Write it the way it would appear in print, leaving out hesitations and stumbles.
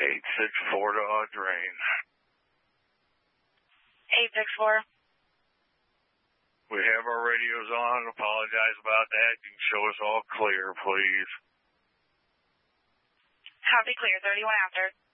864 to Audrain. 864. We have our radios on. Apologize about that. You can show us all clear, please. Copy clear. 31 after.